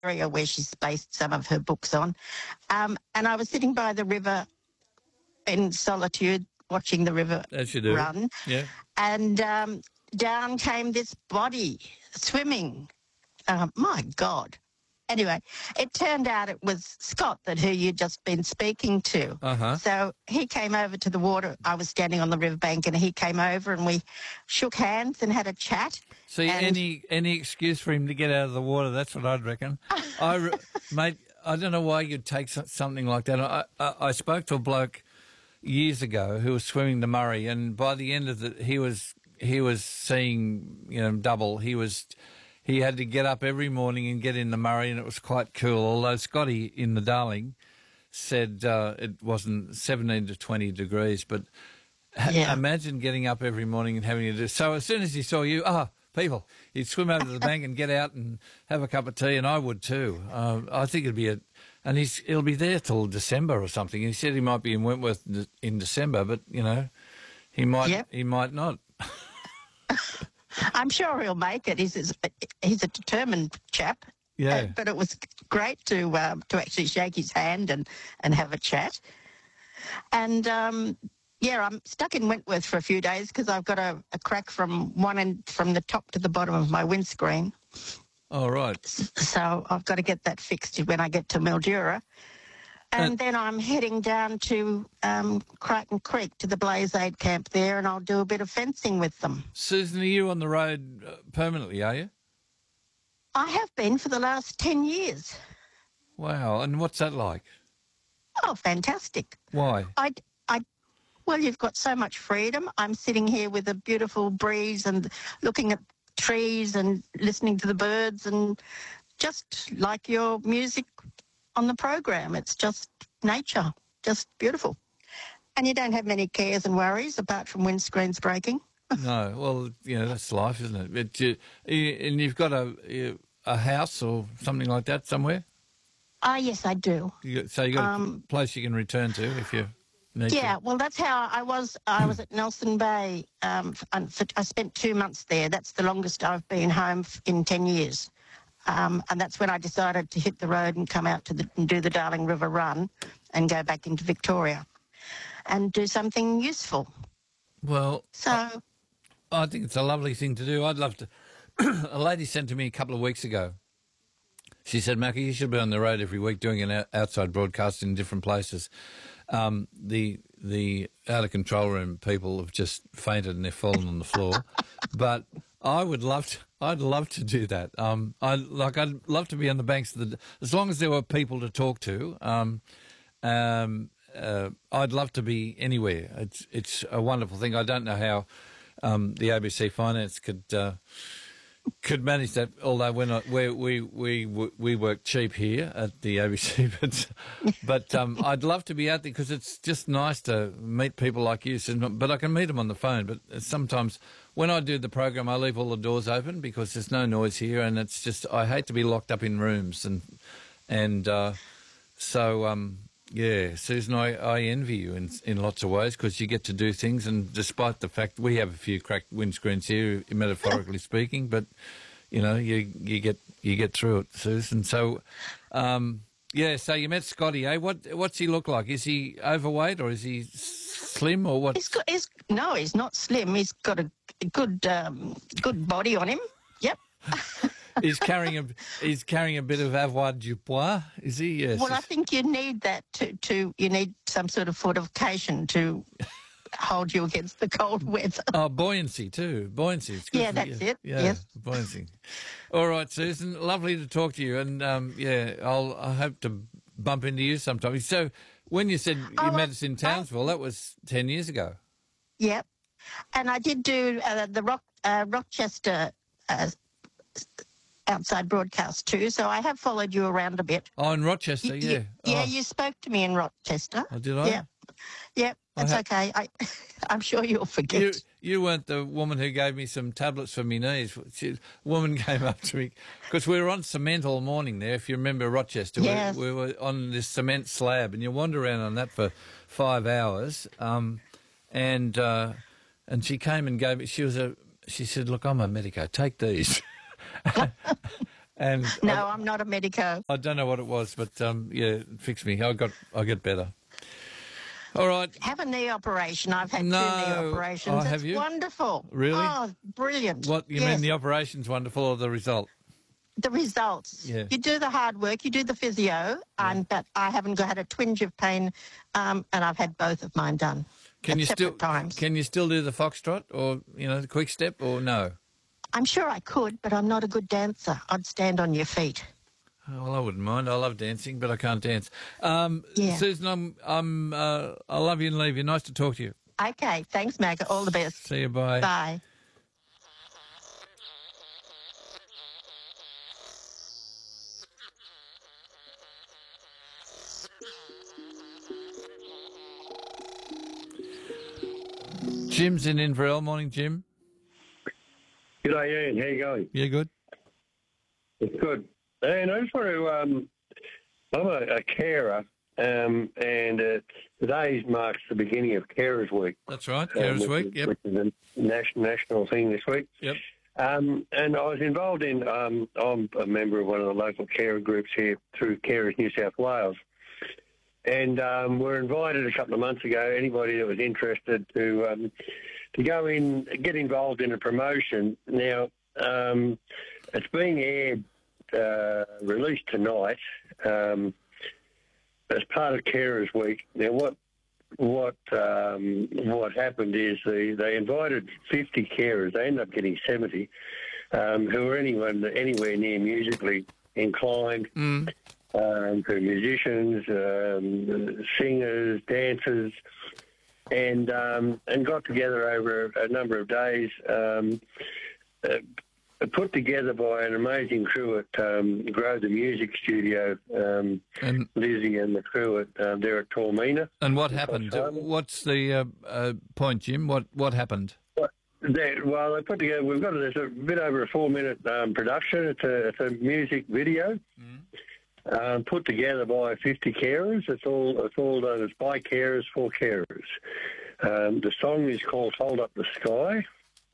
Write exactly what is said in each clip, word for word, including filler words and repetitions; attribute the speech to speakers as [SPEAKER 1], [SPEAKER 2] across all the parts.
[SPEAKER 1] area where she's based some of her books on. Um, and I was sitting by the river in solitude, watching the river
[SPEAKER 2] As you do.
[SPEAKER 1] run.
[SPEAKER 2] Yeah.
[SPEAKER 1] And um, down came this body swimming. Uh, my God. Anyway, it turned out it was Scott that who you'd just been speaking to.
[SPEAKER 2] Uh-huh.
[SPEAKER 1] So he came over to the water. I was standing on the riverbank and he came over and we shook hands and had a chat.
[SPEAKER 2] See,
[SPEAKER 1] and
[SPEAKER 2] any any excuse for him to get out of the water, that's what I'd reckon. I, re- mate, I don't know why you'd take so- something like that. I, I, I spoke to a bloke years ago who was swimming the Murray, and by the end of the, he was he was seeing, you know, double. He was he had to get up every morning and get in the Murray, and it was quite cool. Although Scotty in the Darling said uh, it wasn't seventeen to twenty degrees, but ha-
[SPEAKER 1] Yeah.
[SPEAKER 2] imagine getting up every morning and having to do. So as soon as he saw you, ah. People, he'd swim over to the bank and get out and have a cup of tea, and I would too. Uh, I think it'd be a, and he's he'll be there till December or something. He said he might be in Wentworth in December, but you know, he might
[SPEAKER 1] Yep.
[SPEAKER 2] he might not.
[SPEAKER 1] I'm sure he'll make it. He's, he's a determined chap.
[SPEAKER 2] Yeah.
[SPEAKER 1] Uh, but it was great to um, to actually shake his hand and, and have a chat. And, um, yeah, I'm stuck in Wentworth for a few days because I've got a, a crack from one end, from the top to the bottom of my windscreen.
[SPEAKER 2] All right.
[SPEAKER 1] So I've got to get that fixed when I get to Mildura. And
[SPEAKER 2] And-
[SPEAKER 1] then I'm heading down to um, Crichton Creek to the Blaze Aid camp there, and I'll do a bit of fencing with them.
[SPEAKER 2] Susan, are you on the road uh, permanently? Are you?
[SPEAKER 1] I have been for the last ten years.
[SPEAKER 2] Wow. And what's that like?
[SPEAKER 1] Oh, fantastic.
[SPEAKER 2] Why?
[SPEAKER 1] I, I, well, you've got so much freedom. I'm sitting here with a beautiful breeze and looking at trees and listening to the birds and just like your music on the program. It's just nature, just beautiful. And you don't have many cares and worries apart from windscreens breaking.
[SPEAKER 2] No. Well, you know, that's life, isn't it? But you, you, and you've got a a house or something like that somewhere.
[SPEAKER 1] Ah, yes, I do.
[SPEAKER 2] You got, so you got
[SPEAKER 1] Um,
[SPEAKER 2] a place you can return to if you need
[SPEAKER 1] Yeah,
[SPEAKER 2] to.
[SPEAKER 1] well, that's how I was. I was at Nelson Bay. Um, f- and for, I spent two months there. That's the longest I've been home f- in ten years. Um, and that's when I decided to hit the road and come out to the, and do the Darling River Run and go back into Victoria and do something useful.
[SPEAKER 2] Well,
[SPEAKER 1] So,
[SPEAKER 2] I think it's a lovely thing to do. I'd love to. A lady sent to me a couple of weeks ago. She said, Mackie, you should be on the road every week doing an out- outside broadcast in different places. Um, the the out of control room people have just fainted and they're fallen on the floor. But I would love to. I'd love to do that. Um, I like. I'd love to be on the banks of the. As long as there were people to talk to. Um, um, uh, I'd love to be anywhere. It's it's a wonderful thing. I don't know how um, the A B C Finance could. Uh, could manage that, although we're not, we we we we work cheap here at the A B C, but but um, I'd love to be out there because it's just nice to meet people like you. So, but I can meet them on the phone. But sometimes when I do the program, I leave all the doors open because there's no noise here, and it's just I hate to be locked up in rooms and and uh, so um, yeah, Susan, I, I envy you in in lots of ways because you get to do things, and despite the fact we have a few cracked windscreens here, metaphorically speaking, but you know you you get you get through it, Susan. So um, yeah, so you met Scotty, eh? What what's he look like? Is he overweight or is he slim or what?
[SPEAKER 1] he's got, he's, no, he's not slim. He's got a good, um, good body on him. Yep.
[SPEAKER 2] He's carrying a he's carrying a bit of avoirdupois, is he? Yes.
[SPEAKER 1] Well, I think you need that to, to you need some sort of fortification to hold you against the cold weather.
[SPEAKER 2] Oh, buoyancy too. Buoyancy. It's good
[SPEAKER 1] Yeah,
[SPEAKER 2] for
[SPEAKER 1] that's
[SPEAKER 2] you.
[SPEAKER 1] it.
[SPEAKER 2] Yeah,
[SPEAKER 1] Yes.
[SPEAKER 2] buoyancy. All right, Susan. Lovely to talk to you, and um, yeah, I'll I hope to bump into you sometime. So, when you said you
[SPEAKER 1] Oh,
[SPEAKER 2] met
[SPEAKER 1] I-
[SPEAKER 2] us in Townsville, that was ten years ago.
[SPEAKER 1] Yep. And I did do uh, the Rock, uh, Rochester uh, outside broadcast too, so I have followed you around a bit.
[SPEAKER 2] Oh, in Rochester,
[SPEAKER 1] You-
[SPEAKER 2] yeah.
[SPEAKER 1] you- yeah,
[SPEAKER 2] Oh,
[SPEAKER 1] you spoke to me in Rochester.
[SPEAKER 2] oh, did I?
[SPEAKER 1] Yeah. Yep, that's
[SPEAKER 2] ha-
[SPEAKER 1] okay. I, I'm sure you'll forget.
[SPEAKER 2] You, you weren't the woman who gave me some tablets for my knees. She, a woman came up to me because we were on cement all morning there. If you remember Rochester,
[SPEAKER 1] Yes.
[SPEAKER 2] we, we were on this cement slab, and you wander around on that for five hours. Um, and uh, and she came and gave me. She was a. She said, "Look, I'm a medico. Take these." And
[SPEAKER 1] No,
[SPEAKER 2] I,
[SPEAKER 1] I'm not a medico.
[SPEAKER 2] I don't know what it was, but um, yeah, it fixed me. I got, I get better. All right.
[SPEAKER 1] Have a knee operation. I've had
[SPEAKER 2] No.
[SPEAKER 1] two knee operations.
[SPEAKER 2] Oh,
[SPEAKER 1] it's
[SPEAKER 2] have you?
[SPEAKER 1] wonderful.
[SPEAKER 2] Really?
[SPEAKER 1] Oh, brilliant.
[SPEAKER 2] What you
[SPEAKER 1] yes.
[SPEAKER 2] mean? The operation's wonderful, or the result?
[SPEAKER 1] The results.
[SPEAKER 2] Yeah.
[SPEAKER 1] You do the hard work, you do the physio, um, but I haven't got, had a twinge of pain, um, and I've had both of mine done.
[SPEAKER 2] Can
[SPEAKER 1] at
[SPEAKER 2] you still
[SPEAKER 1] separate times.
[SPEAKER 2] Can you still do the foxtrot, or you know, the quick step, or no?
[SPEAKER 1] I'm sure I could, but I'm not a good dancer. I'd stand on your feet.
[SPEAKER 2] Oh, well, I wouldn't mind. I love dancing, but I can't dance. Um,
[SPEAKER 1] Yeah.
[SPEAKER 2] Susan, I'm, I'm, uh, I love you and leave you. Nice to talk to you.
[SPEAKER 1] Okay, thanks, Magga. All the best.
[SPEAKER 2] See you. Bye.
[SPEAKER 1] Bye.
[SPEAKER 2] Jim's in Inverell. Morning, Jim.
[SPEAKER 3] G'day, Ian. How you going?
[SPEAKER 2] Yeah, good.
[SPEAKER 3] It's good. And I just want to, um, I'm a, a carer, um, and uh, today marks the beginning of Carers Week.
[SPEAKER 2] That's right.
[SPEAKER 3] um,
[SPEAKER 2] Carers
[SPEAKER 3] which
[SPEAKER 2] Week.
[SPEAKER 3] is-
[SPEAKER 2] Yep.
[SPEAKER 3] Which is a national, national thing this week.
[SPEAKER 2] Yep.
[SPEAKER 3] Um, and I was involved in, um, I'm a member of one of the local carer groups here through Carers New South Wales. And um, we're invited a couple of months ago, anybody that was interested to um, to go in, get involved in a promotion. Now, um, it's being aired, uh, released tonight um, as part of Carers Week. Now, what what um, what happened is they, they invited fifty carers. They ended up getting seventy, um, who were anyone anywhere near musically inclined.
[SPEAKER 2] Mm.
[SPEAKER 3] Um, to musicians, um, singers, dancers, and um, and got together over a number of days, um, uh, put together by an amazing crew at um, Grow the Music Studio, um,
[SPEAKER 2] And
[SPEAKER 3] Lizzie and the crew at um, there at Tormina.
[SPEAKER 2] and what happened?
[SPEAKER 3] Um,
[SPEAKER 2] What's the uh, uh, point, Jim? What what happened?
[SPEAKER 3] They, well, they put together. We've got there's a bit over a four-minute um, production. It's a it's a music video.
[SPEAKER 2] Mm.
[SPEAKER 3] Um, put together by fifty carers. It's all it's all done. It's by carers for carers. Um, the song is called "Hold Up the Sky,"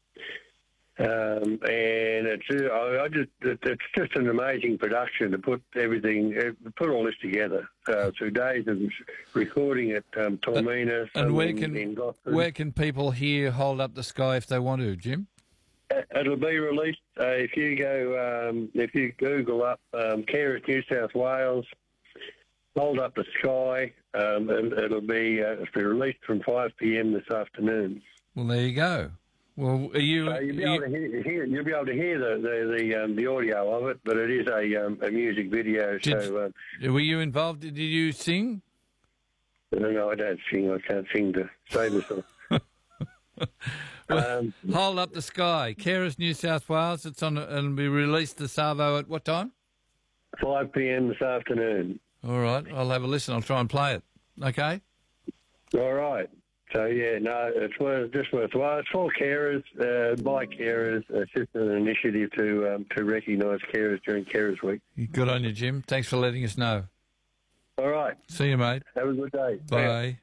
[SPEAKER 3] um, and it's uh, I, I just it, it's just an amazing production to put everything, uh, put all this together uh, through days of recording at um, Tormina.
[SPEAKER 2] And
[SPEAKER 3] some
[SPEAKER 2] where
[SPEAKER 3] in-
[SPEAKER 2] can
[SPEAKER 3] in Gosford.
[SPEAKER 2] where can people hear "Hold Up the Sky" if they want to, Jim?
[SPEAKER 3] It'll be released uh, if you go um, if you Google up um, Carers New South Wales, Hold Up the Sky, um, and it'll be uh, it'll be released from five p m this afternoon.
[SPEAKER 2] Well, there you go. Well, are you?
[SPEAKER 3] So you'll be
[SPEAKER 2] you-
[SPEAKER 3] able to hear, hear you'll be able to hear the the the, um, the audio of it, but it is a um, a music video.
[SPEAKER 2] Did-
[SPEAKER 3] so um,
[SPEAKER 2] were you involved? Did you sing?
[SPEAKER 3] no, no, I don't sing. I can't sing to save myself. um,
[SPEAKER 2] Hold Up the Sky, Carers New South Wales. It's on and be released the Savo at what time?
[SPEAKER 3] five p m this afternoon.
[SPEAKER 2] All right, I'll have a listen. I'll try and play it. Okay.
[SPEAKER 3] All right. So yeah, no, it's worth, just worthwhile. It's for carers, uh, by carers. It's just an initiative to um, to recognise carers during Carers Week.
[SPEAKER 2] Good on you, Jim. Thanks for letting us know.
[SPEAKER 3] All right.
[SPEAKER 2] See you, mate.
[SPEAKER 3] Have a good day.
[SPEAKER 2] Bye.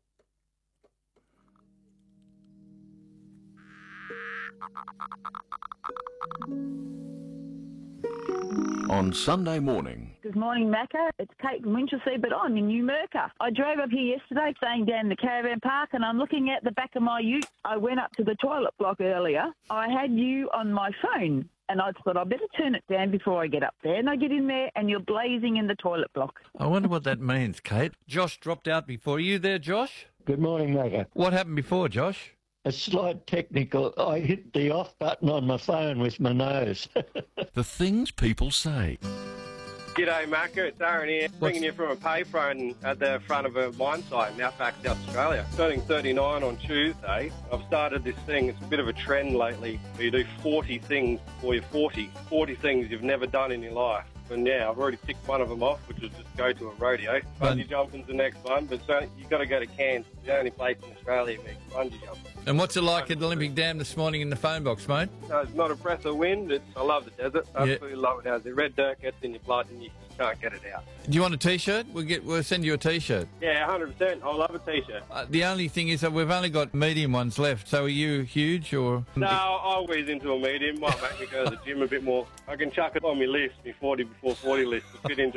[SPEAKER 4] On Sunday morning,
[SPEAKER 5] Good morning, Macca. It's Kate from Winchelsea, but I'm in New Merca. I drove up here yesterday, staying down in the caravan park, and I'm looking at the back of my ute. I went up to the toilet block earlier. I had you on my phone, and I thought I'd better turn it down before I get up there. And I get in there, and you're blazing in the toilet block.
[SPEAKER 2] I wonder what that means, Kate. Josh dropped out before. Are you there, Josh?
[SPEAKER 6] Good morning, Magga.
[SPEAKER 2] What happened before, Josh?
[SPEAKER 6] A slight technical. I hit the off button on my phone with my nose.
[SPEAKER 4] the things people say.
[SPEAKER 7] G'day, Macca. It's Aaron here, bringing you from a payphone at the front of a mine site in Outback, South Australia. Turning thirty-nine on Tuesday. I've started this thing. It's a bit of a trend lately where you do forty things before you're forty. forty things you've never done in your life. And yeah, I've already ticked one of them off, which was just go to a rodeo. Bungee jumping's the next one, but so you've got to go to Cairns. It's the only place in Australia where you can bungee jump.
[SPEAKER 2] And what's it like at Olympic Dam this morning in the phone box, mate?
[SPEAKER 7] No, it's not a breath of wind. It's, I love the desert. I
[SPEAKER 2] Yeah.
[SPEAKER 7] absolutely love it. Now, the red dirt gets in your blood and you just can't get it out.
[SPEAKER 2] Do you want a T-shirt? We'll get. We'll send you a T-shirt.
[SPEAKER 7] Yeah, one hundred percent. I love a T-shirt.
[SPEAKER 2] Uh, the only thing is that we've only got medium ones left. So are you huge or?
[SPEAKER 7] No, I'll whiz into a medium. Might make me go to the gym a bit more. I can chuck it on my list, my forty before forty list, to fit into